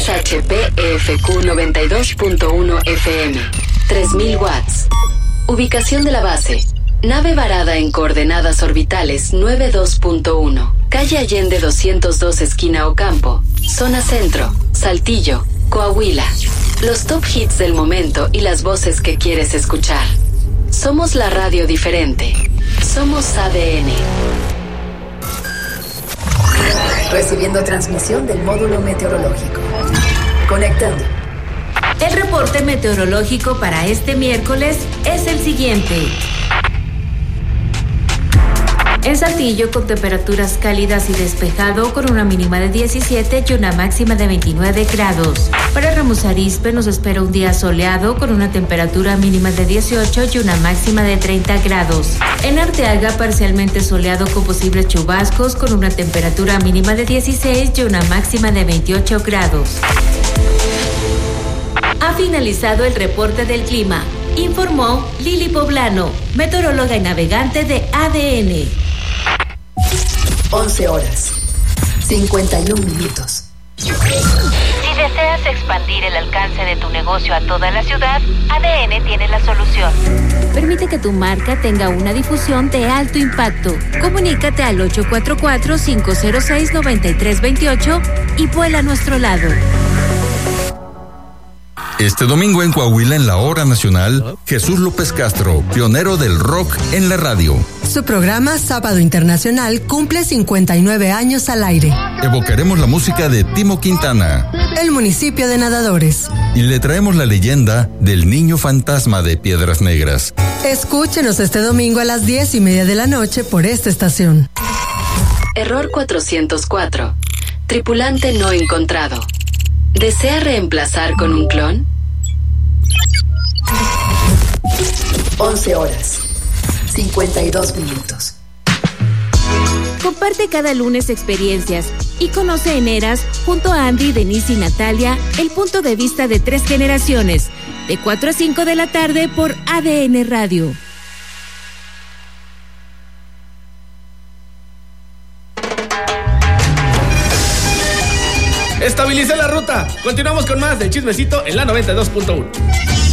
XHPEFQ 92.1 FM, 3000 watts. Ubicación de la base: nave varada en coordenadas orbitales 92.1, calle Allende 202 esquina Ocampo, zona centro, Saltillo, Coahuila. Los top hits del momento y las voces que quieres escuchar. Somos la radio diferente. Somos ADN. Recibiendo transmisión del módulo meteorológico. Conectando. El reporte meteorológico para este miércoles es el siguiente. En Saltillo, con temperaturas cálidas y despejado, con una mínima de 17 y una máxima de 29 grados. Para Ramos Arizpe nos espera un día soleado, con una temperatura mínima de 18 y una máxima de 30 grados. En Arteaga, parcialmente soleado con posibles chubascos, con una temperatura mínima de 16 y una máxima de 28 grados. Ha finalizado el reporte del clima. Informó Lili Poblano, meteoróloga y navegante de ADN. 11 horas, 51 minutos. Si deseas expandir el alcance de tu negocio a toda la ciudad, ADN tiene la solución. Permite que tu marca tenga una difusión de alto impacto. Comunícate al 844-506-9328 y vuela a nuestro lado. Este domingo en Coahuila, en la Hora Nacional, Jesús López Castro, pionero del rock en la radio. Su programa Sábado Internacional cumple 59 años al aire. Evocaremos la música de Timo Quintana, el municipio de Nadadores. Y le traemos la leyenda del niño fantasma de Piedras Negras. Escúchenos este domingo a las 10:30 de la noche por esta estación. Error 404. Tripulante no encontrado. ¿Desea reemplazar con un clon? 11 horas, 52 minutos. Comparte cada lunes experiencias y conoce en Eras, junto a Andy, Denise y Natalia, el punto de vista de 3 generaciones, de 4 a 5 de la tarde por ADN Radio. Estabilice la ruta. Continuamos con más del chismecito en la 92.1.